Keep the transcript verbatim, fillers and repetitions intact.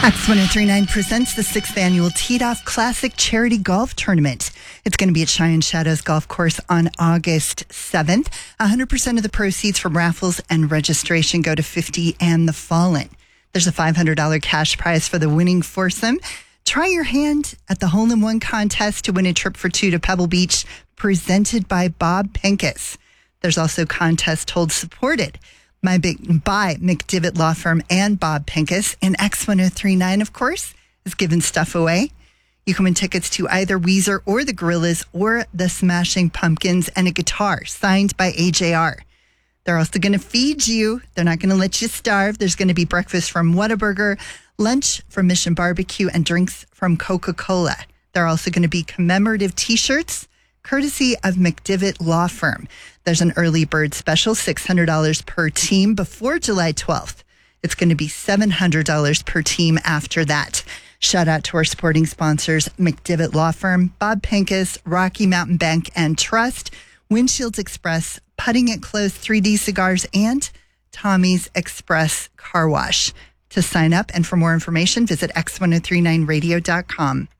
X one oh three point nine presents the sixth annual Teed Off Classic Charity Golf Tournament. It's going to be at Cheyenne Shadows Golf Course on August seventh. one hundred percent of the proceeds from raffles and registration go to fifty and the Fallen. There's a five hundred dollars cash prize for the winning foursome. Try your hand at the hole-in-one contest to win a trip for two to Pebble Beach, presented by Bob Pincus. There's also contest hold supported My big, by McDivitt Law Firm and Bob Pincus. And X one oh three point nine, of course, is giving stuff away. You can win tickets to either Weezer or the Gorillaz or the Smashing Pumpkins and a guitar signed by A J R. They're also going to feed you. They're not going to let you starve. There's going to be breakfast from Whataburger, lunch from Mission Barbecue, and drinks from Coca-Cola. There are also going to be commemorative T-shirts, courtesy of McDivitt Law Firm. There's an early bird special, six hundred dollars per team before July twelfth. It's going to be seven hundred dollars per team after that. Shout out to our supporting sponsors, McDivitt Law Firm, Bob Pincus, Rocky Mountain Bank and Trust, Windshields Express, Putting It Close three D Cigars, and Tommy's Express Car Wash. To sign up and for more information, visit x ten thirty-nine radio dot com.